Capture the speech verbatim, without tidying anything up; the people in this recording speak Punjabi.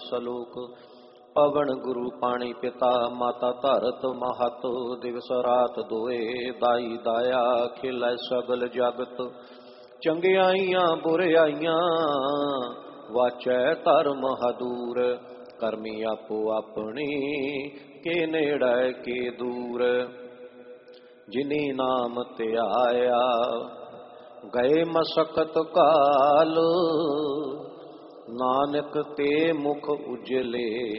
ਸਲੋਕ। ਪਵਨ ਗੁਰੂ ਪਾਣੀ ਪਿਤਾ ਮਾਤਾ ਧਰਤ ਮਹਤ। ਦਿਵਸ ਰਾਤ ਦੋਏ ਦਾਈ ਦਾਇਆ ਖਿਲੈ ਸਗਲ ਜਗਤ। ਚੰਗਿਆਈਆਂ ਬੁਰਿਆਈਆਂ ਵਾਚੈ ਧਰਮ ਹਦੂਰ। ਕਰਮੀ ਆਪੋ ਆਪਣੀ ਕੇ ਨੇੜੇ ਕੇ ਦੂਰ। ਜਿਨੀ ਨਾਮ ਧਿਆਇਆ ਗਏ ਮਸਕਤ ਕਾਲ। ਨਾਨਕ ਤੇ ਮੁਖ ਉਜਲੇ